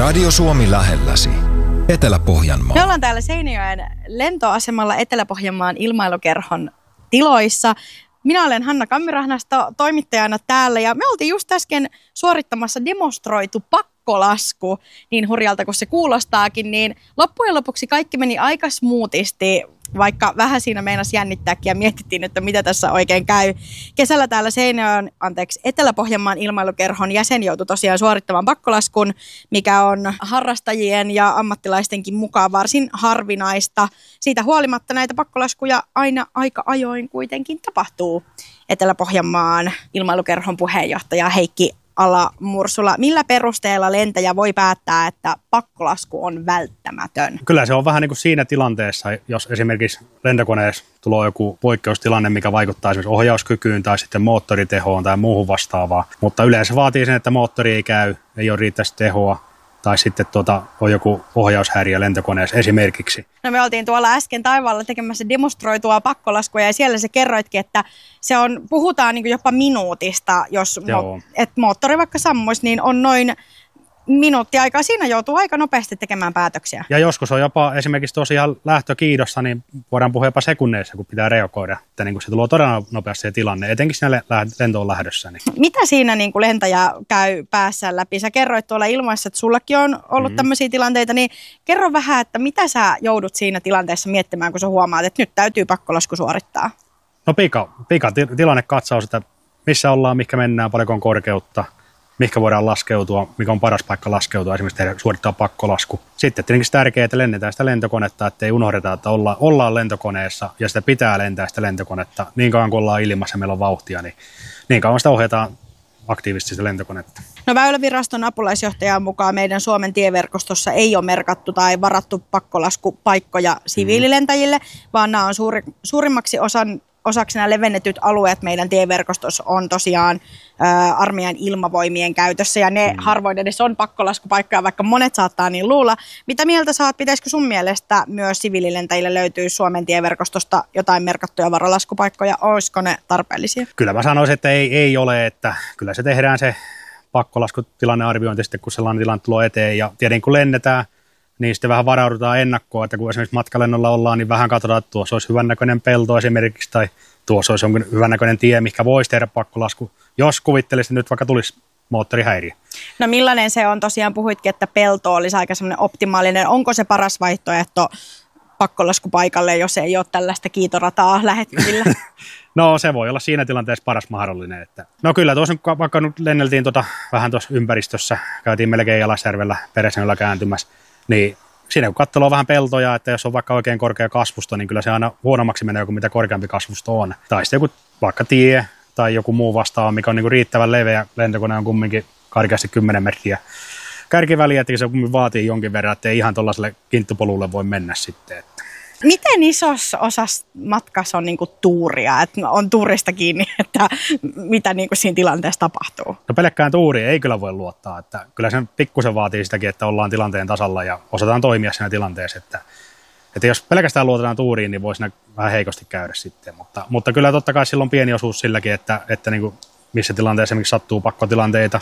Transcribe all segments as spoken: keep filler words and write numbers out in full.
Radio Suomi lähelläsi. Etelä-Pohjanmaa. Me ollaan täällä Seinäjoen lentoasemalla Etelä-Pohjanmaan ilmailukerhon tiloissa. Minä olen Hanna Kammirahnasto toimittajana täällä ja me oltiin just äsken suorittamassa demonstroitu pakkolasku, niin hurjalta kuin se kuulostaakin, niin loppujen lopuksi kaikki meni aika smoothisti, vaikka vähän siinä meinasi jännittääkin ja mietittiin, että mitä tässä oikein käy. Kesällä täällä Seinäjoen, anteeksi, Etelä-Pohjanmaan ilmailukerhon jäsen joutui tosiaan suorittamaan pakkolaskun, mikä on harrastajien ja ammattilaistenkin mukaan varsin harvinaista. Siitä huolimatta näitä pakkolaskuja aina aika ajoin kuitenkin tapahtuu. Etelä-Pohjanmaan ilmailukerhon puheenjohtaja Heikki Ala-Mursula. Millä perusteella lentäjä voi päättää, että pakkolasku on välttämätön? Kyllä se on vähän niin kuin siinä tilanteessa, jos esimerkiksi lentokoneessa tulee joku poikkeustilanne, mikä vaikuttaa esimerkiksi ohjauskykyyn tai sitten moottoritehoon tai muuhun vastaavaan. Mutta yleensä vaatii sen, että moottori ei käy, ei ole riittävästi tehoa tai sitten tuota, on joku ohjaushäiriö lentokoneessa esimerkiksi. No me oltiin tuolla äsken taivaalla tekemässä demonstroitua pakkolaskua ja siellä se kerroitkin, että se on, puhutaan niin kuin jopa minuutista, jos mo- et moottori vaikka sammuisi, niin on noin minuutti aikaa. Siinä joutuu aika nopeasti tekemään päätöksiä. Ja joskus on jopa esimerkiksi tosiaan lähtökiidossa, niin voidaan puhua jopa sekunneissa, kun pitää reagoida. Että niin kuin se tulee todella nopeasti se tilanne, etenkin siinä lentoon lähdössä. Niin. Mitä siinä niin kuin lentäjä käy päässä läpi? Sä kerroit tuolla ilmaissa, että sullakin on ollut mm. tämmöisiä tilanteita, niin kerro vähän, että mitä sä joudut siinä tilanteessa miettimään, kun sä huomaat, että nyt täytyy pakkolasku suorittaa? No pika, pika tilannekatsaus, että missä ollaan, mikä mennään, paljonko on korkeutta. Mihinkä voidaan laskeutua, mikä on paras paikka laskeutua, esimerkiksi tehdä, suorittaa pakkolasku. Sitten tietenkin tärkeää, että lennetään sitä lentokonetta, että ei unohdeta, että olla, ollaan lentokoneessa ja sitä pitää lentää sitä lentokonetta. Niin kauan kuin ollaan ilmassa ja meillä on vauhtia, niin niin kauan sitä ohjataan aktiivisesti sitä lentokonetta. No Väyläviraston apulaisjohtajan mukaan meidän Suomen tieverkostossa ei ole merkattu tai varattu pakkolaskupaikkoja siviililentäjille, mm. vaan nämä on suuri, suurimmaksi osan osaksi nämä levennetyt alueet meidän tieverkostossa on tosiaan ä, armeijan ilmavoimien käytössä ja ne mm. harvoin edes on pakkolaskupaikkoja, vaikka monet saattaa niin luulla. Mitä mieltä saat, pitäisikö sun mielestä myös siviililentäjille löytyy Suomen tieverkostosta jotain merkattuja varalaskupaikkoja? Olisiko ne tarpeellisia? Kyllä mä sanoisin, että ei, ei ole, että kyllä se tehdään se pakkolaskutilannearviointi sitten, kun sellainen tilanne tulee eteen ja tietenkin kun lennetään, niin sitten vähän varaudutaan ennakkoon, että kun esimerkiksi matkalennolla ollaan, niin vähän katsotaan, että tuossa olisi hyvännäköinen pelto esimerkiksi, tai tuossa olisi jonkin hyvännäköinen tie, mikä voisi tehdä pakkolasku, jos kuvittelisit nyt vaikka tulisi moottorihäiriö. No millainen se on? Tosiaan puhuitkin, että pelto olisi aika semmoinen optimaalinen. Onko se paras vaihtoehto pakkolaskupaikalle, jos ei ole tällaista kiitorataa lähettävillä? No se voi olla siinä tilanteessa paras mahdollinen. Että... No kyllä tuossa vaikka nyt lenneltiin tuota, vähän tuossa ympäristössä, käytiin melkein Jalasjärvellä Peräsänöllä kääntymässä, niin siinä kun katsoo vähän peltoja, että jos on vaikka oikein korkea kasvusto, niin kyllä se aina huonommaksi menee kuin mitä korkeampi kasvusto on. Tai sitten joku vaikka tie tai joku muu vastaava, mikä on niin kuin riittävän leveä, lentokone on kumminkin karkeasti kymmenen metriä kärkiväliä, että se vaatii jonkin verran, että ei ihan tuollaiselle kinttupolulle voi mennä sitten. Että. Miten isossa osassa matkassa on niinku tuuria, että on tuurista kiinni, että mitä niinku siinä tilanteessa tapahtuu? No pelkkään tuuriin ei kyllä voi luottaa, että kyllä sen pikkusen vaatii sitäkin, että ollaan tilanteen tasalla ja osataan toimia siinä tilanteessa, että, että jos pelkästään luotetaan tuuriin, niin voi siinä vähän heikosti käydä sitten, mutta, mutta kyllä totta kai sillä on pieni osuus silläkin, että, että niinku missä tilanteessa esimerkiksi sattuu pakkotilanteita,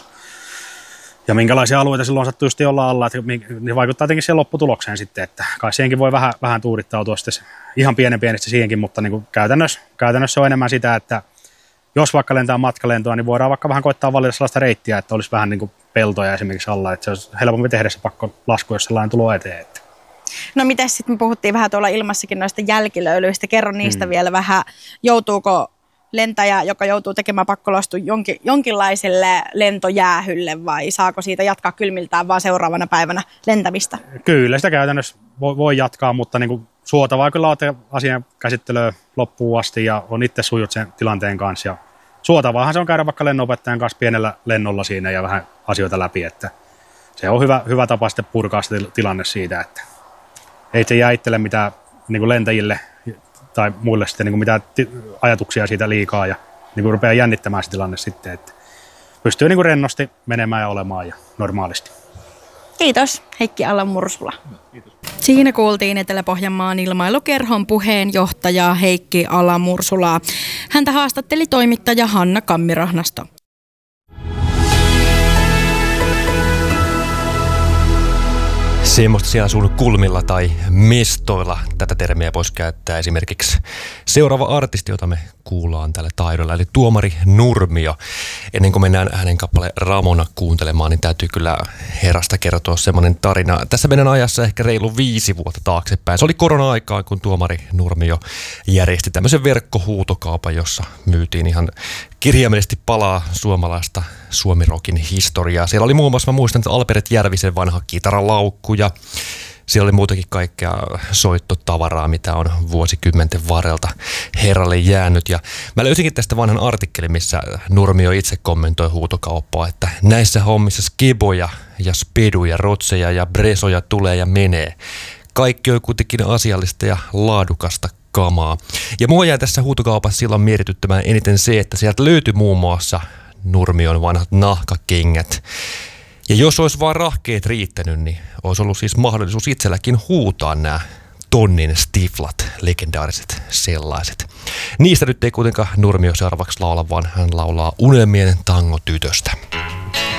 ja minkälaisia alueita silloin sattuu just olla alla, että ne vaikuttaa tietenkin siihen lopputulokseen sitten, että kai siihenkin voi vähän, vähän tuurittautua sitten ihan pienen pienesti siihenkin, mutta niin kuin käytännössä, käytännössä on enemmän sitä, että jos vaikka lentää matkalentoa, niin voidaan vaikka vähän koittaa valita sellaista reittiä, että olisi vähän niin kuin peltoja esimerkiksi alla, että se olisi helpompi tehdä se pakkolasku, jos sellainen tulee eteen. Että. No miten sitten me puhuttiin vähän tuolla ilmassakin noista jälkilöilyistä, kerro niistä hmm. vielä vähän, joutuuko lentäjä, joka joutuu tekemään pakkolastun jonkin, jonkinlaiselle lentojäähylle vai saako siitä jatkaa kylmiltään vaan seuraavana päivänä lentämistä? Kyllä sitä käytännössä voi, voi jatkaa, mutta niin kuin suotavaa kyllä olette asian käsittelyä loppuun asti ja on itse sujut sen tilanteen kanssa. Ja suotavaahan se on käydä vaikka lennonopettajan kanssa pienellä lennolla siinä ja vähän asioita läpi, että se on hyvä, hyvä tapa sitten purkaa se tilanne siitä, että ei se jää itselle mitään niin kuin lentäjille tai muille sitten niin kuin mitään ajatuksia siitä liikaa ja niin kuin rupeaa jännittämään se tilanne sitten, että pystyy niin kuin rennosti menemään ja olemaan ja normaalisti. Kiitos, Heikki Ala-Mursula. Kiitos. Siinä kuultiin Etelä-Pohjanmaan ilmailukerhon puheenjohtaja Heikki Ala-Mursulaa. Häntä haastatteli toimittaja Hanna Kammirahnasto. semmoista siellä sun kulmilla tai mestoilla. Tätä termiä voisi käyttää esimerkiksi seuraava artisti, jota me kuullaan tällä taidolla, eli Tuomari Nurmio. Ennen kuin mennään hänen kappale Ramona kuuntelemaan, niin täytyy kyllä herrasta kertoa semmoinen tarina. Tässä mennään ajassa ehkä reilu viisi vuotta taaksepäin. Se oli korona-aikaan, kun Tuomari Nurmio järjesti tämmöisen verkkohuutokaupan, jossa myytiin ihan kirjaimellisesti palaa suomalaista suomirokin historiaa. Siellä oli muun muassa, mä muistan, että Albert Järvisen vanha kitaralaukku ja siellä oli muutakin kaikkea soittotavaraa, mitä on vuosikymmenten varrelta herralle jäänyt. Ja mä löysinkin tästä vanhan artikkelin, missä Nurmio itse kommentoi huutokauppaa, että näissä hommissa skeboja ja speduja, rotseja ja bresoja tulee ja menee. Kaikki on kuitenkin asiallista ja laadukasta kamaa. Ja mua jäi tässä huutokaupassa silloin mietityttämään eniten se, että sieltä löytyi muun muassa Nurmion vanhat nahkakengät. Ja jos olisi vaan rahkeet riittänyt, niin olisi ollut siis mahdollisuus itselläkin huutaa nämä tonnin stiflat, legendaariset sellaiset. Niistä nyt ei kuitenkaan Nurmio seuraavaksi laula, vaan hän laulaa Unelmien tangotytöstä.